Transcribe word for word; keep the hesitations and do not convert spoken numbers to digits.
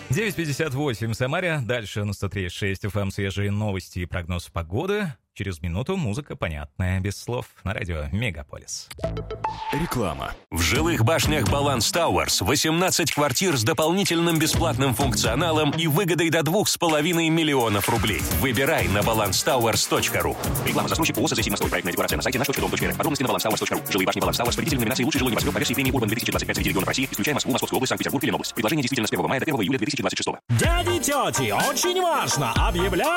девять пятьдесят восемь в Самаре. Дальше на сто три и шесть эф эм свежие новости и прогноз погоды. Через минуту музыка, понятная, без слов, на радио «Мегаполис». Реклама. В жилых башнях Баланс Тауэрс восемнадцать квартир с дополнительным бесплатным функционалом и выгодой до двух с половиной миллионов рублей. Выбирай на баланс тауэрс точка ру. Реклама застройщик ООО «ЗСИ Мостовой». Проектная декорация на сайте наш точка дом точка эр. Подробности на баланс тауэрс точка ру. Жилые башни Баланс Тауэрс. Победитель номинации «Лучший жилой небоскреб» по версии премии Урбан две тысячи двадцать пять среди регионов России, исключая Москву, Московскую область, Санкт-Петербург и Ленобласть. Предложение действительно с первого мая до первого июля две тысячи двадцать шестого. Дяди и тети, очень важно! Объявляю